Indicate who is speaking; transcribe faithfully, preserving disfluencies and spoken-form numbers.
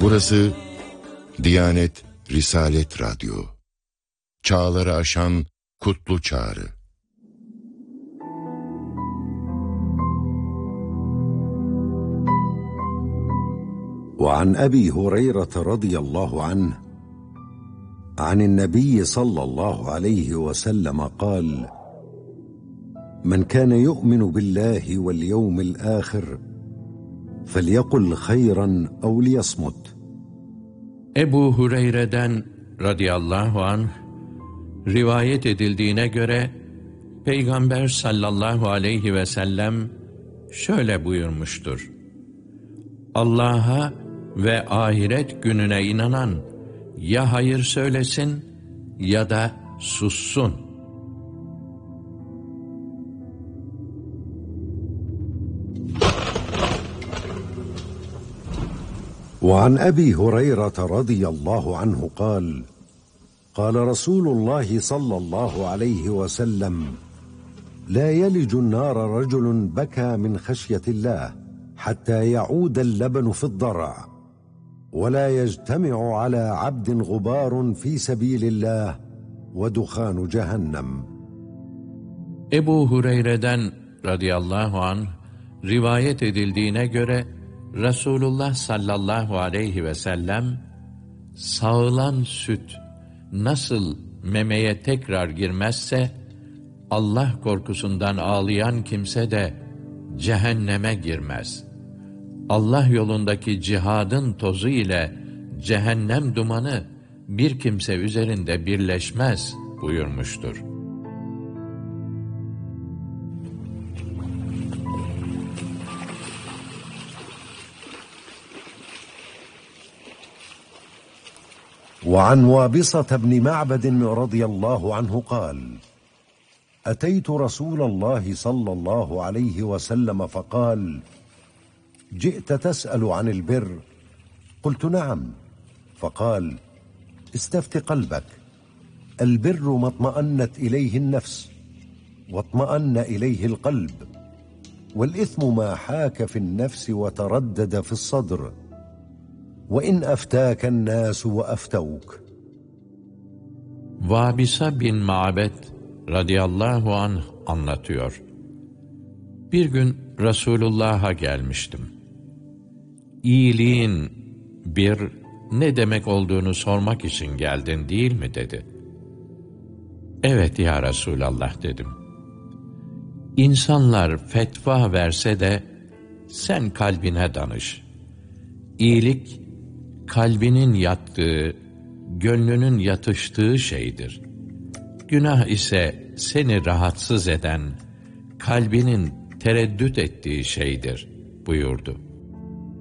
Speaker 1: Burası Diyanet Risalet Radyo. Çağları aşan kutlu çağrı.
Speaker 2: وعن أبي هريرة رضي الله عنه عن النبي صلى الله عليه وسلم قال: من كان يؤمن بالله واليوم الآخر فليقل خيرا أو ليصمت.
Speaker 3: Ebu Hureyre'den radıyallahu anh rivayet edildiğine göre Peygamber sallallahu aleyhi ve sellem şöyle buyurmuştur: Allah'a ve ahiret gününe inanan ya hayır söylesin ya da sussun.
Speaker 2: وعن أبي هريرة رضي الله عنه قال: قال رسول الله صلى الله عليه وسلم: لا يلج النار رجل بكى من خشية الله حتى يعود اللبن في الضرع، ولا يجتمع على عبد غبار في سبيل الله ودخان جهنم.
Speaker 3: Ebu Hureyre'den radıyallahu anh rivayet edildiğine göre Resulullah sallallahu aleyhi ve sellem, sağılan süt nasıl memeye tekrar girmezse, Allah korkusundan ağlayan kimse de cehenneme girmez. Allah yolundaki cihadın tozu ile cehennem dumanı bir kimse üzerinde birleşmez buyurmuştur.
Speaker 2: وعن وابصة بن معبد رضي الله عنه قال: أتيت رسول الله صلى الله عليه وسلم فقال: جئت تسأل عن البر؟ قلت: نعم. فقال: استفت قلبك، البر ما اطمأنت إليه النفس واطمأن إليه القلب، والإثم ما حاك في النفس وتردد في الصدر، وإن أفتاك الناس وأفتوك.
Speaker 3: Vabisa bin Ma'bed radıyallahu anh anlatıyor. Bir gün Resulullah'a gelmiştim. İyiliğin bir ne demek olduğunu sormak için geldin değil mi dedi. Evet ya Resulallah dedim. İnsanlar fetva verse de sen kalbine danış. İyilik kalbinin yattığı, gönlünün yatıştığı şeydir. Günah ise seni rahatsız eden, kalbinin tereddüt ettiği şeydir buyurdu.